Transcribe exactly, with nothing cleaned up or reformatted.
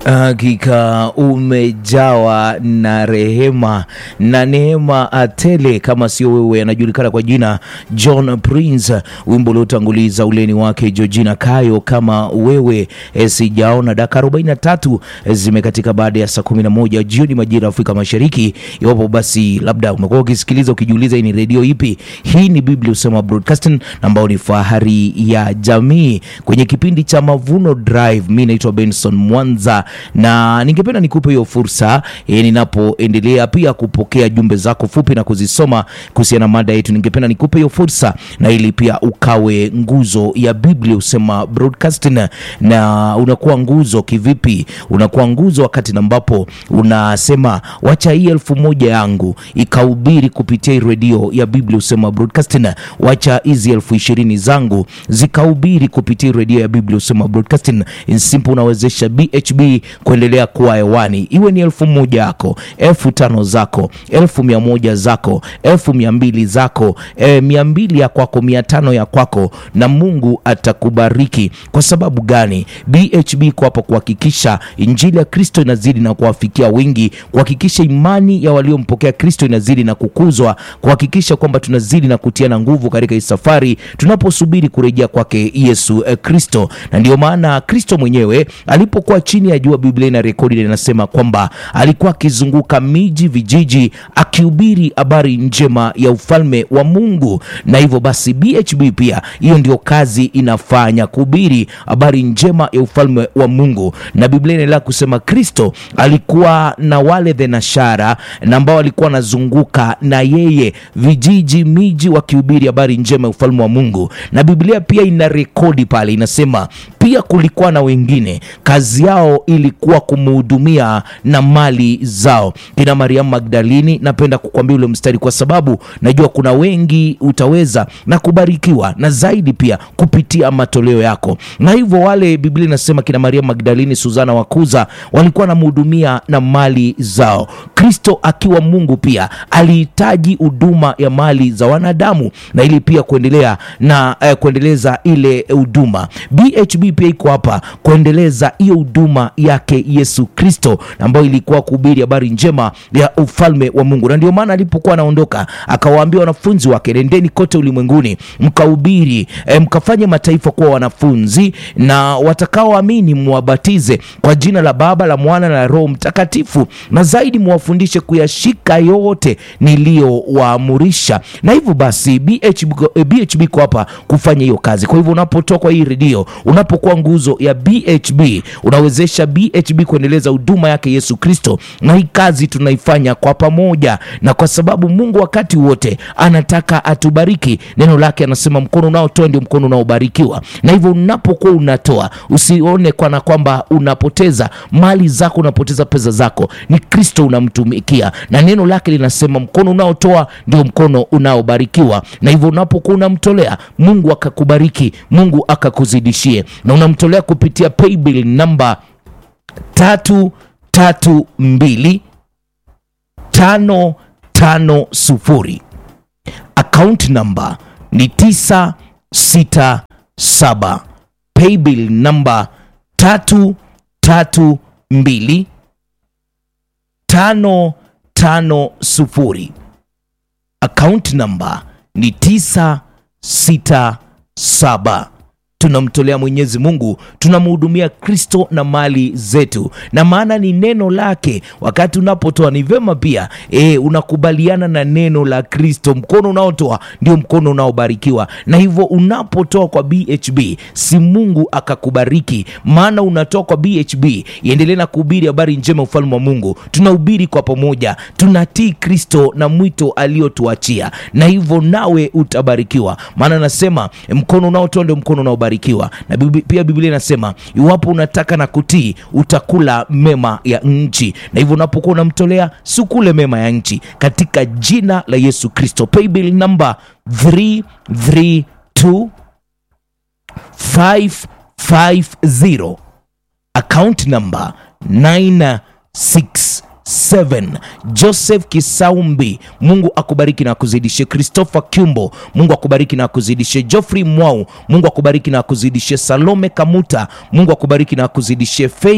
Hakika umejawa na rehema na neema atele, kama sio wewe. Anajulikana kwa jina John Prince. Wimbo uliotanguliza uleni wake Georgina Kayo, kama wewe. E, sijaona. Dakika arobaini na tatu zimekatika baada ya saa kumi na moja jioni majira Afrika Mashariki. Iwapo basi labda umekuwa ukisikiliza ukijiuliza hii ni radio ipi, hii ni Biblia Usema Broadcasting, ambao ni fahari ya jamii, kwenye kipindi cha Mavuno Drive. Mimi naitwa Benson Mwanza, na ningependa nikupe hiyo fursa e, ninapoendelea pia kupokea jumbe zako fupi na kuzisoma kuhusiana na mada yetu. Ningependa nikupe hiyo fursa na ili pia ukawe nguzo ya Biblia Usema Broadcasting. Na unakuwa nguzo kivipi? Unakuwa nguzo wakati ambapo unasema wacha hii elfu moja yangu ikahubiri kupitia radio ya Biblia Usema Broadcasting, wacha hizi elfu ishirini zangu zikahubiri kupitia radio ya Biblia Usema Broadcasting. In simple, unawezesha B H B kuendelea kuwa hewani. Iwe ni elfu moja yako, elfu tano zako, elfu mia moja zako, elfu mia mbili zako, e, mia mbili ya kwako, mia tano ya kwako, na Mungu atakubariki. Kwa sababu gani? B H B kwa hapa kuhakikisha injili ya Kristo inazidi na kuwafikia wengi, kuhakikisha imani ya waliompokea Kristo inazidi na kukuzwa, kuhakikisha kwamba tunazidi na kutiana nguvu katika hii safari tunaposubiri kurejea kwake Yesu eh, Kristo. Na ndio maana Kristo mwenyewe alipokuwa chini ya jua, Biblia ina rekodi inasema kwamba alikuwa akizunguka miji, vijiji, akihubiri habari njema ya ufalme wa Mungu. Na hivyo basi B H B pia hiyo ndio kazi inafanya, kuhubiri habari njema ya ufalme wa Mungu. Na Biblia inaendelea kusema Kristo alikuwa na wale thenashara na ambao walikuwa nazunguka na yeye vijiji, miji, wakihubiri habari njema ya ufalme wa Mungu. Na Biblia pia ina rekodi pale inasema pia kulikuwa na wengine kazi yao ilikuwa kumhudumia na mali zao, kina Mariamu Magdalini. Napenda kukwambia ule mstari kwa sababu najua kuna wengi utaweza na kubarikiwa na zaidi pia kupitia matoleo yako. Na hivyo wale Biblia inasema kina Mariamu Magdalini, Suzana Wakuza walikuwa na mhudumia na mali zao. Kristo akiwa Mungu pia alihitaji huduma ya mali za wanadamu, na ili pia kuendelea na eh, kuendeleza ile huduma. B H B pia iko hapa kuendeleza hiyo huduma yake Yesu Kristo, ambayo ilikuwa kuhubiri habari njema ya ufalme wa Mungu. Na ndio maana alipokuwa anaondoka akawaambia wanafunzi wake, nendeni kote ulimwenguni mkahubiri, e, mkafanye mataifa kuwa wanafunzi, na watakaoamini muwabatize kwa jina la Baba, la Mwana na la Roho Mtakatifu, na zaidi muwafundishe kuyashika yote niliyowaamurisha. Na hivyo basi B H B, B H B kwa hapa kufanya hiyo kazi. Kwa hivyo unapotoka hii redio, unapokuwa nguzo ya B H B, unawezesha B H B kuendeleza huduma yake Yesu Kristo. Na hii kazi tunaifanya kwa pamoja, na kwa sababu Mungu wakati wote anataka atubariki. Neno lake anasema mkono unaotoa ndio mkono unaobarikiwa. Na hivyo unapokuwa unatoa, usione kana kwamba unapoteza mali zako, unapoteza pesa zako. Ni Kristo unamtumikia, na neno lake linasema mkono unaotoa ndio mkono unaobarikiwa. Na hivyo unapokuwa unamtolea, Mungu akakubariki, Mungu akakuzidishie. Na unamtolea kupitia paybill namba tatu tatu mbili tano tano sufuri. Account number ni tisa sita saba. Paybill namba tatu tatu mbili tano tano sufuri. Account number ni tisa sita saba. Tunamtolea Mwenyezi Mungu, tunamhudumia Kristo na mali zetu, na maana ni neno lake. Wakati unapotoa ni vema pia e, unakubaliana na neno la Kristo. Mkono unaotoa ndio mkono unaobarikiwa. Na hivyo unapotoa kwa B H B, si Mungu akakubariki, maana unatoa kwa B H B iendelee na kuhubiri habari njema ufalme wa Mungu. Tunahubiri kwa pamoja, tunatii Kristo na mwito aliotuachia, na hivyo nawe utabarikiwa. Maana nasema mkono unaotoa ndio mkono unaobarikiwa. Na bibi, pia Biblia inasema iwapo unataka na kutii utakula mema ya nchi. Na hivyo unapokuwa unamtolea, sukule mema ya nchi katika jina la Yesu Kristo. Paybill number three three two five five zero. Account number nine six seven. Joseph Kisaumbi, Mungu akubariki na akuzidishe. Christopher Kyumbo, Mungu akubariki na akuzidishe. Geoffrey Mwau, Mungu akubariki na akuzidishe. Salome Kamuta, Mungu akubariki na akuzidishe.